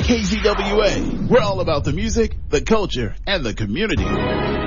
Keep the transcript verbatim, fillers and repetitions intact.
K Z W A. We're all about the music, the culture, and the community.